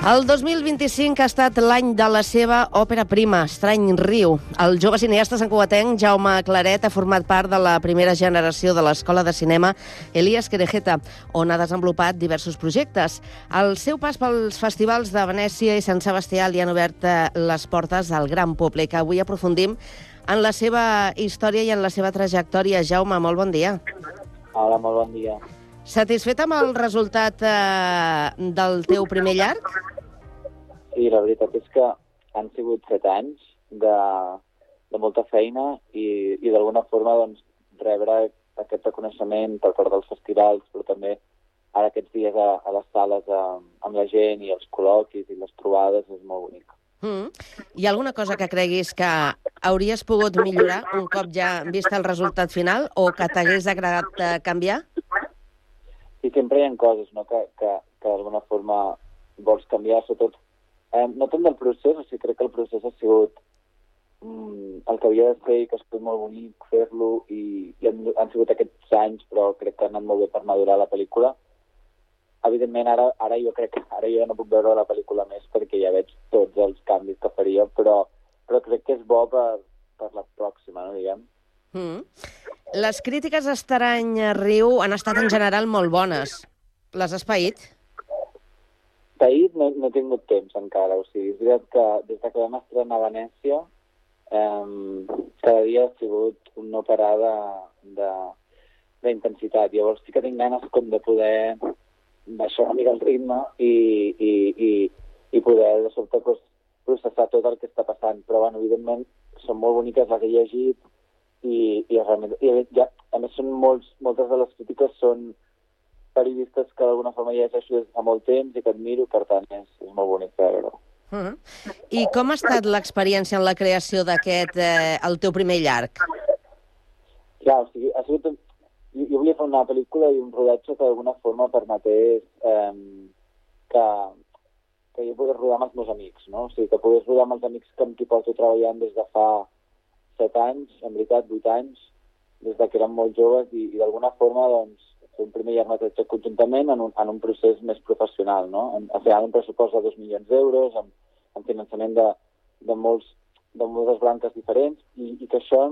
El 2025 ha estat l'any de la seva òpera prima, Estrany Riu. El jove cineasta santcugatenc Jaume Claret ha format part de la primera generació de l'Escola de Cinema Elias Querejeta, on ha desenvolupat diversos projectes. El seu pas pels festivals de Venècia i Sant Sebastià li han obert les portes al gran públic. Avui aprofundim en la seva història i en la seva trajectòria. Jaume, molt bon dia. Hola, molt bon dia. Satisfet amb el resultat del teu primer llarg? Sí, la veritat és que han sigut 7 anys de molta feina i d'alguna forma doncs, rebre aquest reconeixement per part dels festivals, però també ara aquests dies a les sales amb la gent i els col·loquis i les trobades és molt bonic. Hi ha alguna cosa que creguis que hauries pogut millorar un cop ja vist el resultat final o que t'hagués agradat canviar? I sempre hi ha coses, no?, que d'alguna forma vols canviar, sobretot no tant del procés, o sigui, crec que el procés ha sigut el que havia de ser i que ha sigut molt bonic fer-lo i han sigut aquests anys, però crec que han anat molt bé per madurar la pel·lícula. Evidentment, ara jo crec que ara jo ja no puc veure la pel·lícula més perquè ja veig tots els canvis que faria, però crec que és bo per la pròxima, no, diguem. Les crítiques a Estrany Riu han estat en general molt bones. Les has paït? Paït no he tingut temps encara, o sigui, és veritat que des que vam estrenar a Venècia cada dia ha sigut un no parar d'intensitat. Llavors sí que tinc ganes com de poder baixar una mica el ritme i poder de sobte processar tot el que està passant. Però, bueno, evidentment, són molt boniques les que he llegit i a més moltes de les crítiques són periodistes que d'alguna forma llegeixo des de fa molt temps i que admiro, per tant és molt bonic veure-ho. I com ha estat l'experiència en la creació d'aquest, el teu primer llarg? Clar, o sigui, ha sigut... Jo volia fer una pel·lícula i un rodatge que d'alguna forma permetés que jo pogués rodar amb els meus amics, no? O sigui, que pogués rodar amb els amics amb qui porto treballant des de fa 7 anys, en veritat 8 anys, des que érem molt joves i d'alguna forma, doncs, fer un primer llargmetratge conjuntament en un procés més professional, no? Al final un pressupost de 2 milions d'euros, amb finançament de moltes branques diferents i que això